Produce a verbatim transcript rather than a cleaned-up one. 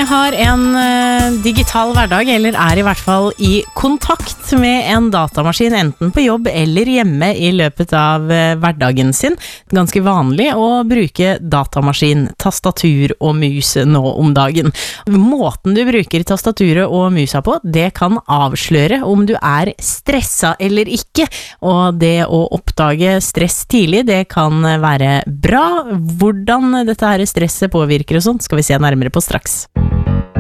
Mange har en uh, digital hverdag, eller er i hvert fall i kontakt med en datamaskin, enten på jobb eller hjemme i løpet av uh, hverdagen sin. Ganske vanlig å bruke datamaskin, tastatur og mus nå om dagen. Måten du bruker tastaturet og musa på, det kan avsløre om du er stressa eller ikke, og det å oppdage stress tidlig, det kan være bra. Hvordan dette her stresset påvirker og sånt, skal vi se nærmere på straks.